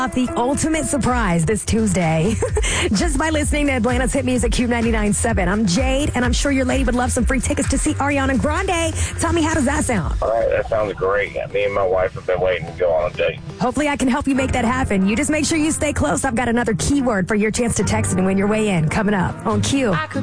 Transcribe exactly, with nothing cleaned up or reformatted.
The ultimate surprise this Tuesday just by listening to Atlanta's hit music Q ninety-nine point seven. I'm Jade, and I'm sure your lady would love some free tickets to see Ariana Grande. Tell me, how does that sound? All right, that sounds great. Me and my wife have been waiting to go on a date. Hopefully I can help you make that happen. You just make sure you stay close. I've got another keyword for your chance to text and win your way in coming up on Q.